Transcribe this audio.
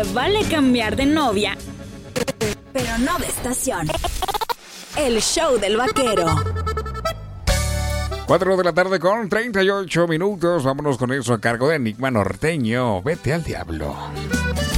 vale cambiar de novia, pero no de estación. El show del vaquero. 4 de la tarde con 38 minutos. Vámonos con eso a cargo de Enigma Norteño. Vete al diablo.